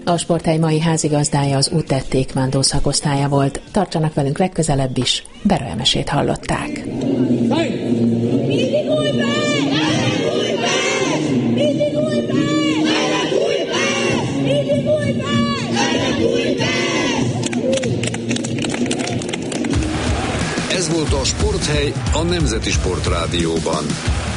A Sporthely mai házigazdája az UTET taekwondo szakosztálya volt. Tartsanak velünk legközelebb is, Bera Emesét hallották. Ez volt a Sporthely a Nemzeti Sportrádióban.